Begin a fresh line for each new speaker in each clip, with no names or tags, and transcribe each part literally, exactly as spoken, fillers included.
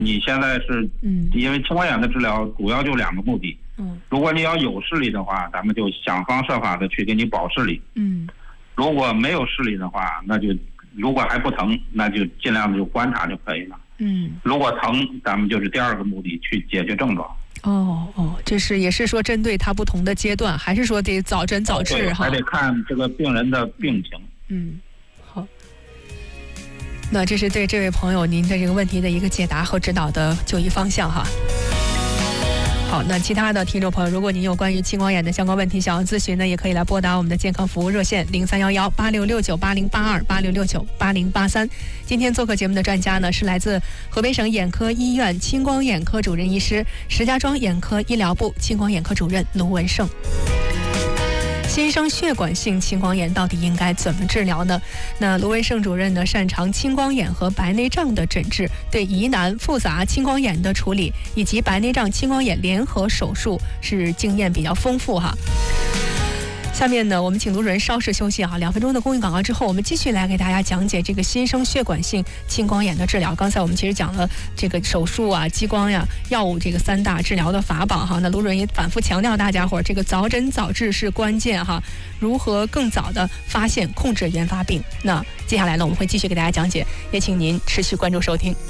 你现在是，嗯，因为青光眼的治疗主要就两个目的，嗯，如果你要有视力的话，咱们就想方设法的去给你保视力，嗯，如果没有视力的话，那就如果还不疼，那就尽量就观察就可以了，嗯，如果疼，咱们就是第二个目的去解决症状。
哦哦，这是也是说针对他不同的阶段，还是说得早诊早治哈？
还得看这个病人的病情。
嗯，好。那这是对这位朋友您的这个问题的一个解答和指导的就医方向哈。好，那其他的听众朋友，如果您有关于青光眼的相关问题想要咨询呢，也可以来拨打我们的健康服务热线零三幺幺八六六九八零八二八六六九八零八三。今天做客节目的专家呢，是来自河北省眼科医院青光眼科主任医师、石家庄眼科医疗部青光眼科主任卢文胜。新生血管性青光眼到底应该怎么治疗呢？那卢文胜主任呢，擅长青光眼和白内障的诊治，对疑难复杂青光眼的处理以及白内障青光眼联合手术是经验比较丰富哈。下面呢，我们请卢主任稍事休息啊，两分钟的公益广告之后，我们继续来给大家讲解这个新生血管性青光眼的治疗。刚才我们其实讲了这个手术啊、激光呀、药物这个三大治疗的法宝哈。那卢主任也反复强调大家伙儿，这个早诊早治是关键哈，如何更早的发现控制原发病。那接下来呢，我们会继续给大家讲解，也请您持续关注收听。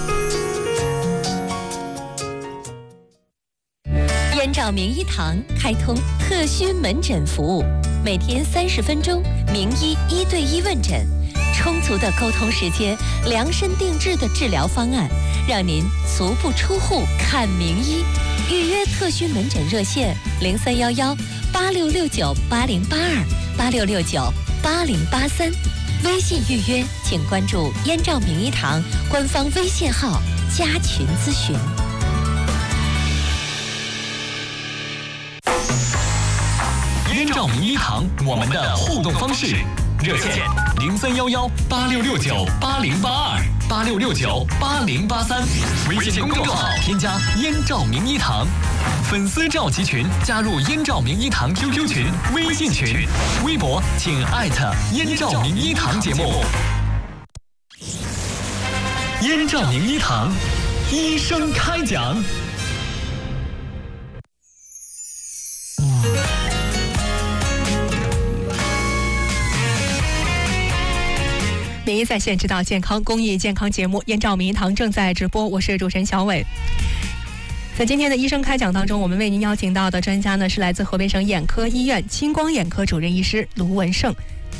燕赵名医堂开通特需门诊服务，每天三十分钟，名医一对一问诊，充足的沟通时间，量身定制的治疗方案，让您足不出户看名医。预约特需门诊热线零三幺幺八六六九八零八二八六六九八零八三，微信预约请关注燕赵名医堂官方微信号加群咨询。
燕赵名医堂，我们的互动方式：热线零三幺幺八六六九八零八二八六六九八零八三，微信公众号添加燕赵名医堂，粉丝召集群加入燕赵名医堂 Q Q 群、微信群，微博请艾特燕赵名医堂节目。燕赵名医堂，医生开讲。
名医在线指导健康公益健康节目，燕赵名医堂正在直播，我是主持人小伟。在今天的医生开讲当中，我们为您邀请到的专家呢，是来自河北省眼科医院青光眼科主任医师卢文胜。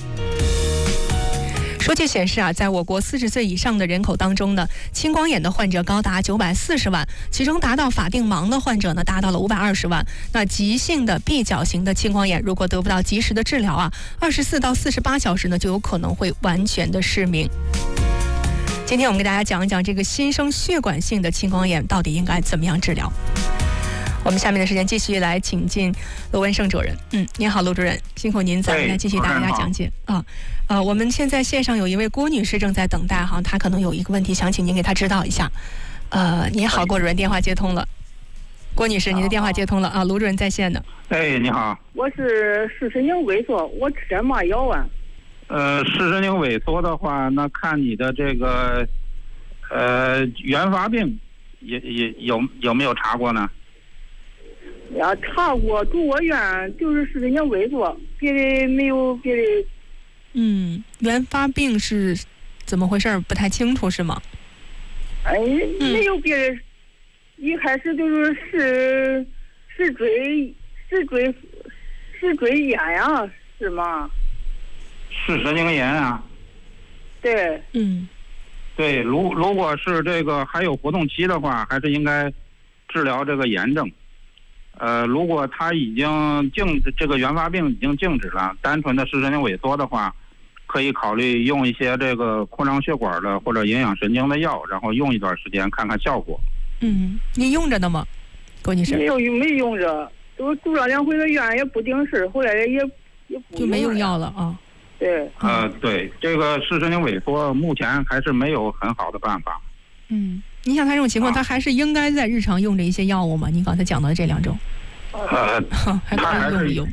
数据显示啊，在我国四十岁以上的人口当中呢，青光眼的患者高达九百四十万，其中达到法定盲的患者呢，达到了五百二十万。那急性的闭角型的青光眼，如果得不到及时的治疗啊，二十四到四十八小时呢，就有可能会完全的失明。今天我们给大家讲一讲这个新生血管性的青光眼到底应该怎么样治疗。我们下面的时间继续来请进卢文胜主任。嗯，您好，卢主任，辛苦您再来继续给大家讲解啊。呃，我们现在线上有一位郭女士正在等待哈，她可能有一个问题想请您给她指导一下。呃，您好，郭主任，电话接通了。郭女士，您的电话接通了啊，卢主任在线的。
哎，你好，
我是视神经萎缩，我吃点嘛药啊？
呃，视神经萎缩的话，那看你的这个呃原发病也也有有没有查过呢？
呀，查过，住过院，就是视神经萎缩，别的没有别的。
嗯，原发病是怎么回事？不太清楚是吗？
哎，没有别的，一开始就是视视锥视锥视锥炎呀，是吗？
视神经炎啊。
对。
嗯。
对，如如果是这个还有活动期的话，还是应该治疗这个炎症。呃，如果他已经静这个原发病已经静止了，单纯的视神经萎缩的话，可以考虑用一些这个扩张血管的或者营养神经的药，然后用一段时间看看效果。
嗯，你用着呢吗，郭女士？
没有没用着，都住了两回的院也不顶事，后来也也不
就没用药了啊。
对。
呃，对，这个视神经萎缩目前还是没有很好的办法。
嗯。你像他这种情况，他还是应该在日常用着一些药物吗？你刚才讲的这两种，
呃，
还可以用一用。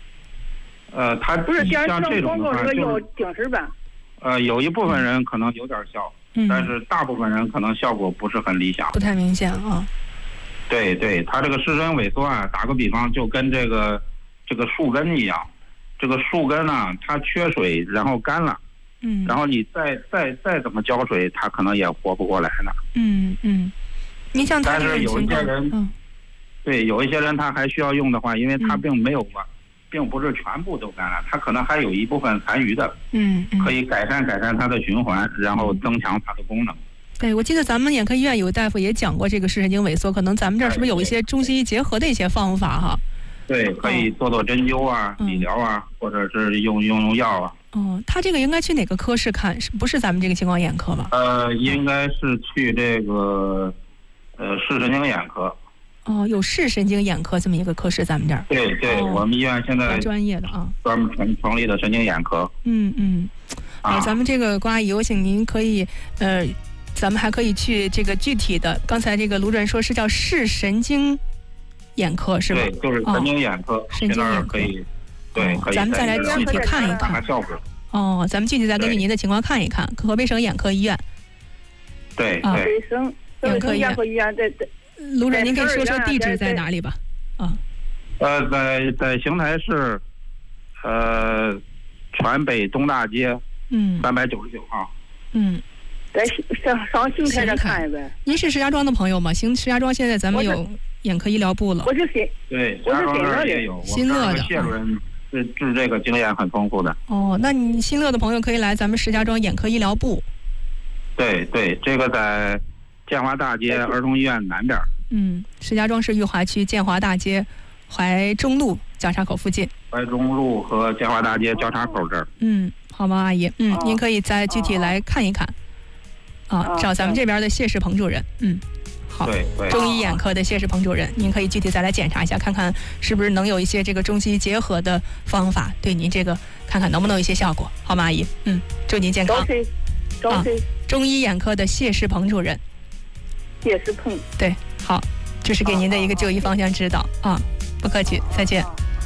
呃，他
不是电视
像这种
广告这个药顶事吧？
呃，有一部分人可能有点效，
嗯，
但是大部分人可能效果不是很理想，
不太明显啊。
对对，它这个视神萎缩啊，打个比方，就跟这个这个树根一样，这个树根呢、啊，它缺水，然后干了，
嗯，
然后你再再再怎么浇水，它可能也活不过来呢。
嗯嗯，你像他
但是有一些人，
嗯，
对，有一些人他还需要用的话，因为他并没有吧，嗯、并不是全部都干了，他可能还有一部分残余的，
嗯，嗯
可以改善改善它的循环，然后增强它的功能。
对，我记得咱们眼科医院有大夫也讲过这个视神经萎缩，可能咱们这儿是不是有一些中西医结合的一些方法哈？
对，可以做做针灸啊、
嗯、
理疗啊，或者是用用用药啊。
哦，他这个应该去哪个科室看？是不是咱们这个青光眼科吧？
呃，应该是去这个呃视神经眼科。
哦，有视神经眼科这么一个科室，咱们这儿。
对对、哦，我们医院现在
专业的啊，
专门成成立的神经眼科。
嗯嗯，好、啊，咱们这个郭阿姨，我请您可以呃。咱们还可以去这个具体的，刚才这个卢主任说是叫视神经眼科是吧？
对，就是神经眼科，
哦、神经眼科
可以，对，
哦、
可以。
咱们再来具体看一看
效果。
哦，咱们具体再根据您的情况看一看，河北省眼科医院。
对
啊，
河北省
眼科
医院在在。
卢主任，您可以说说地址在哪里吧？啊。
呃，在在邢台市，呃，全北东大街，
嗯，
三百九十九号。
嗯。
在上上邢台这看一呗。
您是石家庄的朋友吗？邢石家庄现在咱们有眼科医疗部了。
我是新，
对，石家庄这儿也有。
新乐的
谢主任治治这个经验很丰富的。
哦，那你新乐的朋友可以来咱们石家庄眼科医疗部。
对对，这个在建华大街儿童医院南边。
嗯，石家庄市裕华区建华大街怀中路交叉口附近。
怀中路和建华大街交叉口这儿。
嗯，好吗，阿姨？嗯，您可以再具体来看一看。啊，找咱们这边的谢世鹏主任，嗯，好，
对对，
中医眼科的谢世鹏主任，您可以具体再来检查一下，看看是不是能有一些这个中西医结合的方法，对您这个看看能不能有一些效果，好吗，阿姨？嗯，祝您健康。
找谁？找谁？
中医眼科的谢世鹏主任。
谢世鹏。
对，好，这是给您的一个就医方向指导啊，不客气，再见。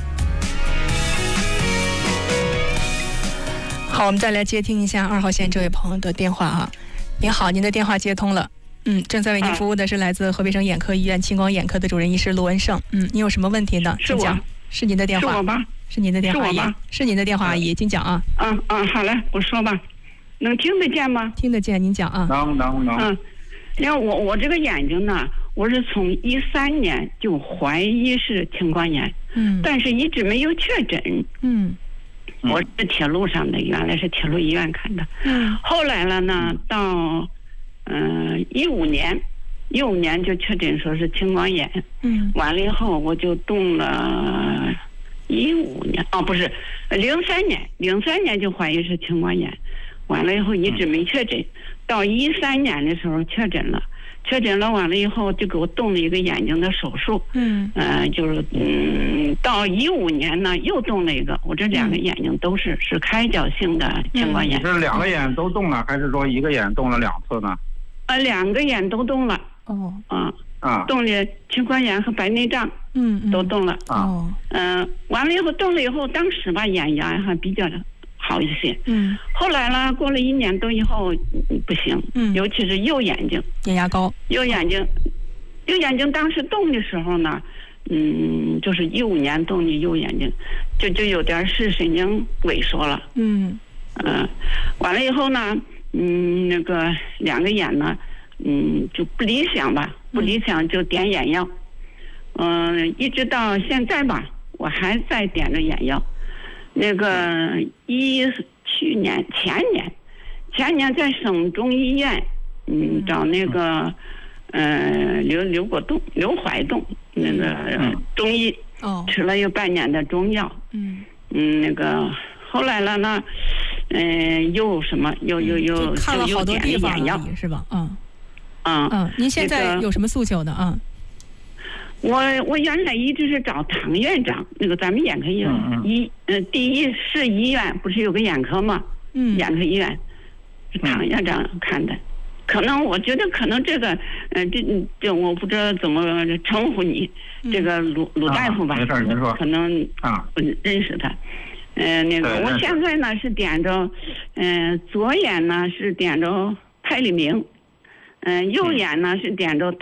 好，我们再来接听一下二号线这位朋友的电话啊。您好，您的电话接通了。嗯，正在为您服务的是来自河北省眼科医院青光眼科的主任医师卢文胜。嗯，您有什么问题呢？请讲。是您的电话。
是我吧？
是您的电话，阿姨。是您的电话，阿姨，请讲啊。
嗯嗯，好嘞，我说吧。能听得见吗？
听得见，您讲啊。
能能能。
嗯，你看我我这个眼睛呢，我是从一三年就怀疑是青光眼，
嗯，
但是一直没有确诊。
嗯。
我是铁路上的，原来是铁路医院看的。
嗯，
后来了呢，到嗯一五年，一五年就确诊说是青光眼。
嗯，
完了以后我就动了，一五年哦不是，零三年，零三年就怀疑是青光眼，完了以后一直没确诊，到一三年的时候确诊了。确诊了，完了以后就给我动了一个眼睛的手术。
嗯，
呃，就是嗯，到一五年呢又动了一个，我这两个眼睛都是是开角性的青光眼。
你是两个眼都动了，还是说一个眼动了两次呢？
呃，两个眼都动了。
哦，
啊
啊，
动了青光眼和白内障，
嗯，
都动了。
哦，
嗯，完了以后动了以后，当时吧眼压还比较好一些。
嗯，
后来呢，过了一年多以后不行。
嗯，
尤其是右眼睛，
眼压高。
右眼睛，右眼睛当时动的时候呢，嗯，就是一五年动的右眼睛，就就有点视神经萎缩了。
嗯，
嗯、呃，完了以后呢，嗯，那个两个眼呢，嗯，就不理想吧，不理想就点眼药。嗯、呃，一直到现在吧，我还在点着眼药。那个一去年前年，前年在省中医院，嗯，找那个，呃，刘刘国栋、刘怀栋那个中医，
哦，
吃了有半年的中药，
嗯，
嗯，那个后来了呢，嗯，又什么又又又
看了好多地方
眼药
是吧？嗯，
嗯
嗯，您现在有什么诉求呢？啊？
我我原来一直是找唐院长，那个咱们眼科医院医呃第一市医院不是有个眼科吗？
嗯，
眼科医院是唐院长看的，可能我觉得可能这个呃这这我不知道怎么称呼你，这个鲁鲁大夫吧，
没事您说，
可能啊不认识他，嗯、呃、那个我现在呢是点着，嗯、呃、左眼呢是点着泰利明，嗯、右眼呢是点着